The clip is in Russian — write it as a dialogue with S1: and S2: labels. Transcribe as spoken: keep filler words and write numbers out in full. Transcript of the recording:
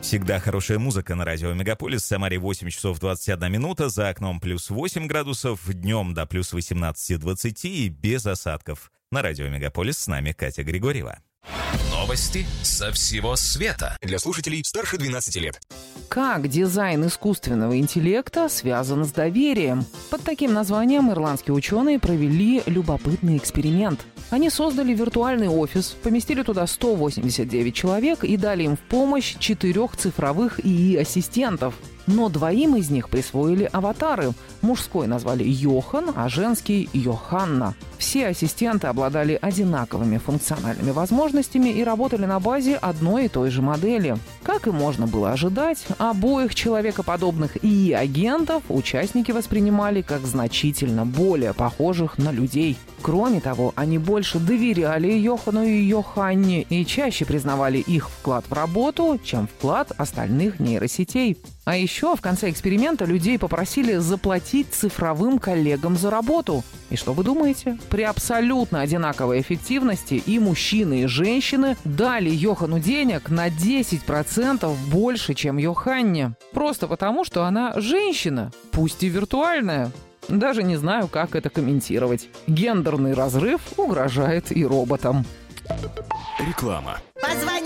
S1: Всегда хорошая музыка на радио Мегаполис. В Самаре восемь часов двадцать одна минута, за окном плюс восемь градусов, днем до плюс восемнадцать двадцати и без осадков. На радио Мегаполис с нами Катя Григорьева.
S2: Новости со всего света. Для слушателей старше двенадцати лет.
S3: Как дизайн искусственного интеллекта связан с доверием? Под таким названием ирландские ученые провели любопытный эксперимент. Они создали виртуальный офис, поместили туда сто восемьдесят девять человек и дали им в помощь четырех цифровых ИИ-ассистентов. Но двоим из них присвоили аватары. Мужской назвали Йохан, а женский – Йоханна. Все ассистенты обладали одинаковыми функциональными возможностями и работали на базе одной и той же модели. Как и можно было ожидать, обоих человекоподобных ИИ-агентов участники воспринимали как значительно более похожих на людей. Кроме того, они больше доверяли Йохану и Йоханне и чаще признавали их вклад в работу, чем вклад остальных нейросетей. А еще в конце эксперимента людей попросили заплатить цифровым коллегам за работу. И что вы думаете? При абсолютно одинаковой эффективности и мужчины, и женщины дали Йохану денег на десять процентов больше, чем Йоханне. Просто потому, что она женщина, пусть и виртуальная. Даже не знаю, как это комментировать. Гендерный разрыв угрожает и роботам.
S2: Реклама.
S4: Позвони